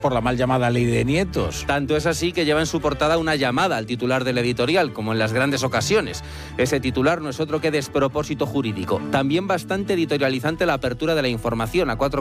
por la mal llamada ley de nietos. Tanto es así que lleva en su portada una llamada al titular del editorial, como en las grandes ocasiones. Ese titular no es otro que despropósito jurídico. También bastante editorializante la apertura de la información a 4